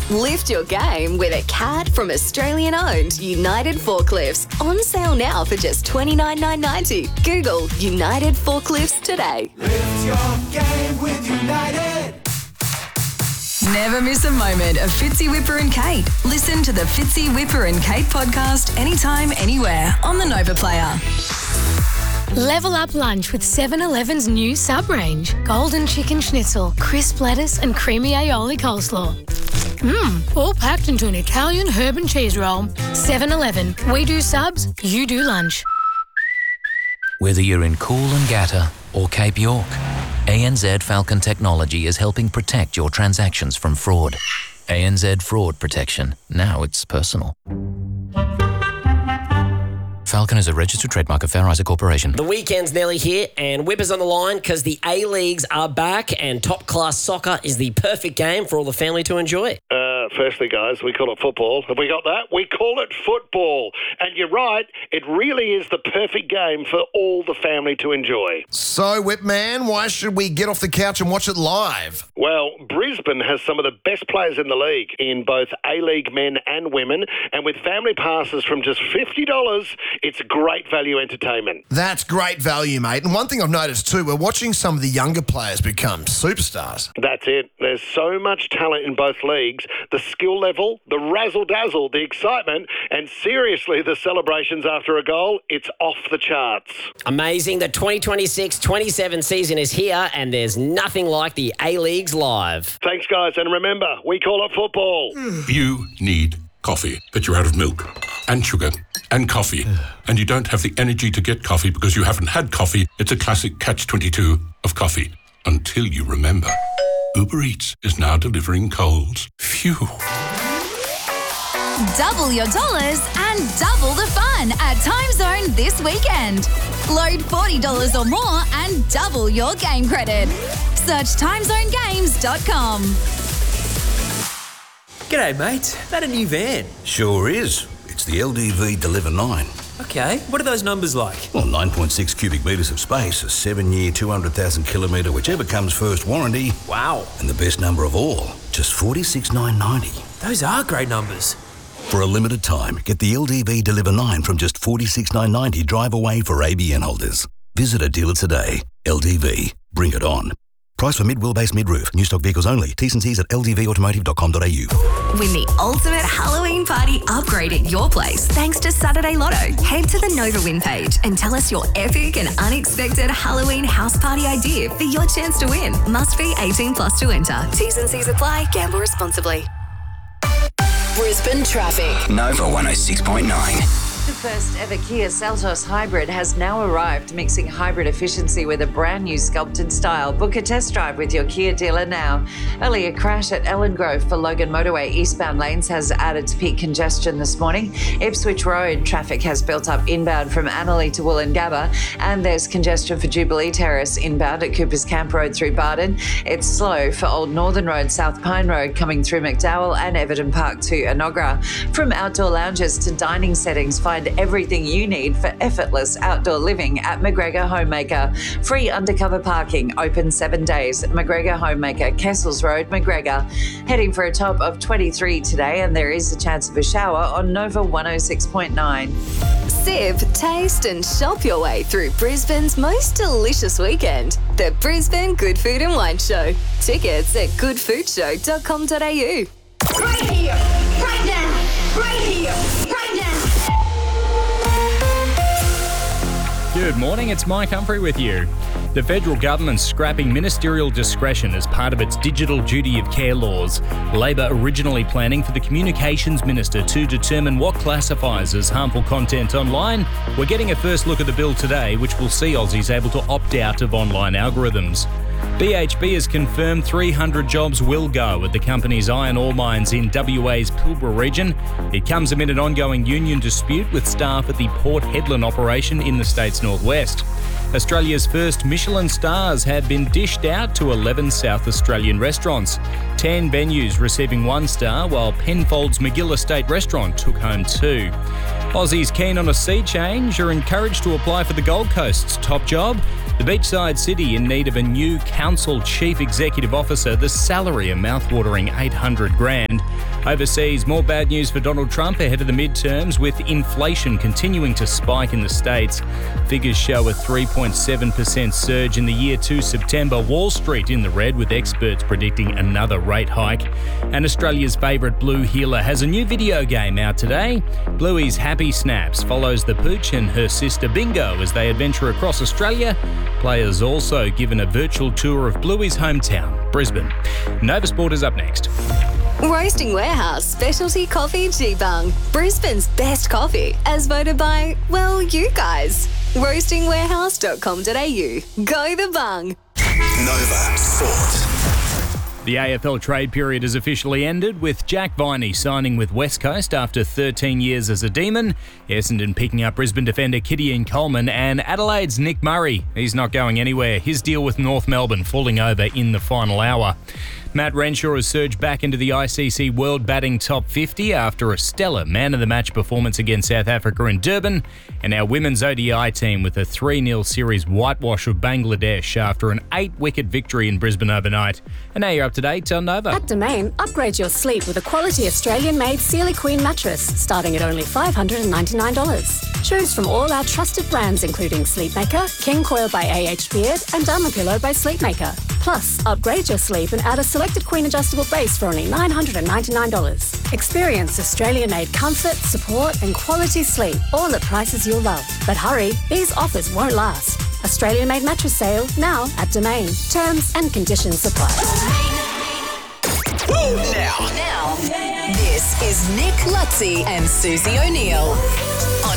Lift your game with a CAT from Australian-owned United Forklifts. On sale now for just $29,990. Google United Forklifts today. Lift your game with United. Never miss a moment of Fitzy, Whipper and Kate. Listen to the Fitzy, Whipper and Kate podcast anytime, anywhere on the Nova Player. Level up lunch with 7-Eleven's new sub-range. Golden chicken schnitzel, crisp lettuce and creamy aioli coleslaw. All packed into an Italian herb and cheese roll. 7-Eleven. We do subs, you do lunch. Whether you're in Coolangatta or Cape York, ANZ Falcon Technology is helping protect your transactions from fraud. ANZ Fraud Protection. Now it's personal. Falcon is a registered trademark of Fair Isaac Corporation. The weekend's nearly here and Whipper's on the line because the A-Leagues are back and top-class soccer is the perfect game for all the family to enjoy. Firstly, guys, we call it football. Have we got that? We call it football. And you're right, it really is the perfect game for all the family to enjoy. So, Whipman, why should we get off the couch and watch it live? Well, Brisbane has some of the best players in the league in both A-League men and women. And with family passes from just $50, it's great value entertainment. That's great value, mate. And one thing I've noticed too, we're watching some of the younger players become superstars. That's it. There's so much talent in both leagues. The skill level, the razzle-dazzle, the excitement, and seriously, the celebrations after a goal, it's off the charts. Amazing. The 2026-27 season is here and there's nothing like the A-Leagues live. Thanks, guys. And remember, we call it football. You need coffee, but you're out of milk and sugar and coffee. And you don't have the energy to get coffee because you haven't had coffee. It's a classic catch-22 of coffee. Until you remember. Uber Eats is now delivering Coles. Phew. Double your dollars and double the fun at Time Zone this weekend. Load $40 or more and double your game credit. Search timezonegames.com. G'day, mate. That a new van? Sure is. It's the LDV Deliver 9. Okay, what are those numbers like? Well, 9.6 cubic metres of space, a 7-year, 200,000 kilometre, whichever comes first warranty. Wow. And the best number of all, just $46,990. Those are great numbers. For a limited time, get the LDV Deliver 9 from just $46,990 drive away for ABN holders. Visit a dealer today. LDV. Bring it on. Price for mid-wheelbase mid-roof. New stock vehicles only. T's and C's at ldvautomotive.com.au. Win the ultimate Halloween party upgrade at your place thanks to Saturday Lotto. Head to the Nova Win page and tell us your epic and unexpected Halloween house party idea for your chance to win. Must be 18 plus to enter. T's and C's apply. Gamble responsibly. Brisbane traffic. Nova 106.9. The first ever Kia Seltos hybrid has now arrived, mixing hybrid efficiency with a brand new sculpted style. Book a test drive with your Kia dealer now. Earlier crash at Ellen Grove for Logan Motorway eastbound lanes has added to peak congestion this morning. Ipswich Road traffic has built up inbound from Annerley to Woolloongabba, and there's congestion for Jubilee Terrace inbound at Coopers Camp Road through Barden. It's slow for Old Northern Road, South Pine Road coming through McDowell and Everton Park to Enoggera. From outdoor lounges to dining settings, find everything you need for effortless outdoor living at McGregor Homemaker. Free undercover parking, open 7 days. McGregor Homemaker, Kessels Road, McGregor. Heading for a top of 23 today, and there is a chance of a shower on Nova 106.9. Sip, taste and shop your way through Brisbane's most delicious weekend. The Brisbane Good Food and Wine Show. Tickets at goodfoodshow.com.au. Right here, right now, right here, right now. Good morning, it's Mike Humphrey with you. The federal government's scrapping ministerial discretion as part of its digital duty of care laws. Labor originally planning for the communications minister to determine what classifies as harmful content online. We're getting a first look at the bill today, which will see Aussies able to opt out of online algorithms. BHP has confirmed 300 jobs will go at the company's iron ore mines in WA's Pilbara region. It comes amid an ongoing union dispute with staff at the Port Hedland operation in the state's northwest. Australia's first Michelin stars have been dished out to 11 South Australian restaurants. 10 venues receiving 1 star, while Penfolds McGill Estate Restaurant took home 2. Aussies keen on a sea change are encouraged to apply for the Gold Coast's top job. The beachside city in need of a new council chief executive officer, the salary a mouthwatering $800,000. Overseas, more bad news for Donald Trump ahead of the midterms, with inflation continuing to spike in the States. Figures show a 3.7% surge in the year to September. Wall Street in the red, with experts predicting another rate hike. And Australia's favourite Blue Heeler has a new video game out today. Bluey's Happy Snaps follows the Pooch and her sister Bingo as they adventure across Australia. Players also given a virtual tour of Bluey's hometown, Brisbane. Nova Sport is up next. Roasting Warehouse Specialty Coffee G-Bung. Brisbane's best coffee, as voted by, well, you guys. Roastingwarehouse.com.au. Go the bung. Nova Sport. The AFL trade period has officially ended, with Jack Viney signing with West Coast after 13 years as a Demon, Essendon picking up Brisbane defender Gideon Coleman, and Adelaide's Nick Murray. He's not going anywhere. His deal with North Melbourne falling over in the final hour. Matt Renshaw has surged back into the ICC World Batting Top 50 after a stellar man-of-the-match performance against South Africa in Durban, and our women's ODI team with a 3-0 series whitewash of Bangladesh after an 8-wicket victory in Brisbane overnight. And now you're up to date on Nova. At Domain, upgrade your sleep with a quality Australian-made Sealy Queen mattress starting at only $599. Choose from all our trusted brands including Sleepmaker, King Coil by AH Beard, and Dermapillow by Sleepmaker. Plus, upgrade your sleep and add a selected Queen adjustable base for only $999. Experience Australian-made comfort, support and quality sleep, all at prices you'll love. But hurry, these offers won't last. Australian-made mattress sale now at Domain. Terms and conditions apply. Now, this is Nick Lutzi and Susie O'Neill on